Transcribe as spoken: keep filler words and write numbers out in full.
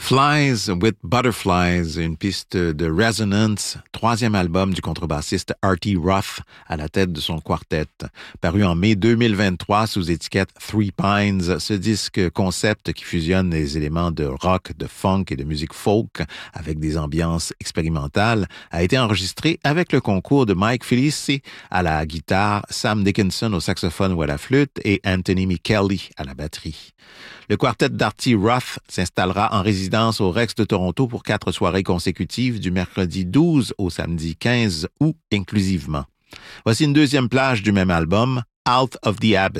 Flies with Butterflies, une piste de Resonance, troisième album du contrebassiste Artie Roth à la tête de son quartet. Paru en mai deux mille vingt-trois sous étiquette Three Pines, ce disque concept qui fusionne les éléments de rock, de funk et de musique folk avec des ambiances expérimentales a été enregistré avec le concours de Mike Felici à la guitare, Sam Dickinson au saxophone ou à la flûte et Anthony Michelli à la batterie. Le quartet d'Artie Roth s'installera en résidence au Rex de Toronto pour quatre soirées consécutives du mercredi douze au samedi quinze août inclusivement. Voici une deuxième plage du même album, Out of the Abyss.